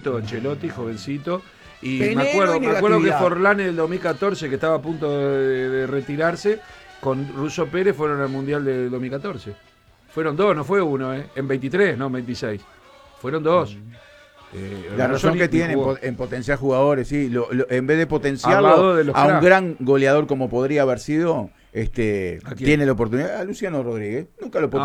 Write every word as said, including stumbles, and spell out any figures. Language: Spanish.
Tito, Ancelotti, jovencito. Y Veneno me acuerdo, y me acuerdo que negatividad. Forlán en el dos mil catorce, que estaba a punto de, de retirarse, con Russo Pérez fueron al Mundial del dos mil catorce. Fueron dos, no fue uno, ¿eh? En veintitrés, no en veintiséis. Fueron dos. Eh, La razón Rossoni que tiene en, jugó po- en potenciar jugadores, sí, lo- lo- en vez de al potenciarlo lado de los a un cracks. gran goleador como podría haber sido, este, ¿A quién? tiene la oportunidad. A Luciano Rodríguez, nunca lo potenció.